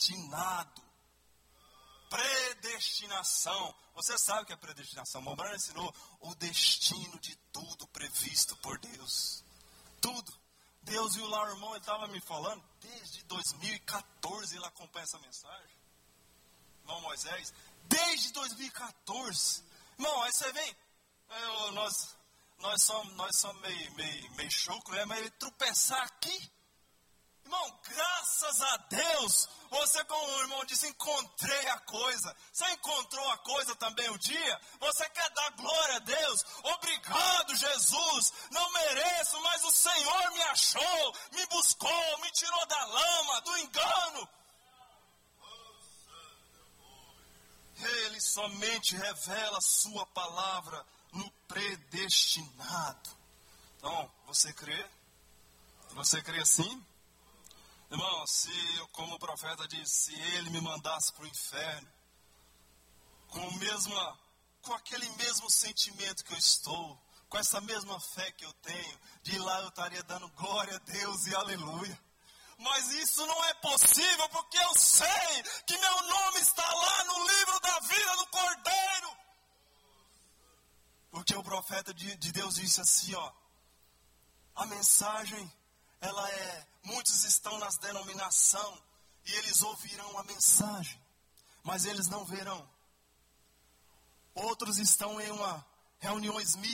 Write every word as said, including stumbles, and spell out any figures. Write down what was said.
predestinado. Predestinação. Você sabe o que é predestinação. Mombrana ensinou o destino de tudo previsto por Deus. Tudo. Deus viu lá o irmão, ele estava me falando, desde dois mil e quatorze ele acompanha essa mensagem. Irmão Moisés, desde dois mil e quatorze. Irmão, aí você vem, eu, nós, nós somos, nós somos meio, meio, meio choco, né? Mas ele tropeçar aqui. Irmão, graças a Deus, você, como o irmão disse, encontrei a coisa. Você encontrou a coisa também um dia? Você quer dar glória a Deus? Obrigado, Jesus. Não mereço, mas o Senhor me achou, me buscou, me tirou da lama, do engano. Ele somente revela a sua palavra no predestinado. Então, você crê? Você crê assim? Irmão, se eu, como o profeta disse, se ele me mandasse para o inferno, com, o mesmo, com aquele mesmo sentimento que eu estou, com essa mesma fé que eu tenho, de lá eu estaria dando glória a Deus e aleluia. Mas isso não é possível, porque eu sei que meu nome está lá no livro da vida do Cordeiro. Porque o profeta de, de Deus disse assim, ó, a mensagem, ela é, muitos estão nas denominação e eles ouvirão a mensagem, mas eles não verão. Outros estão em uma reuniões